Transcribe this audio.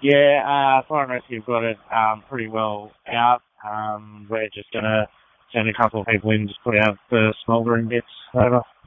Yeah, fire and rescue have got it pretty well out. We're just going to send a couple of people in, just put out the smouldering bits over.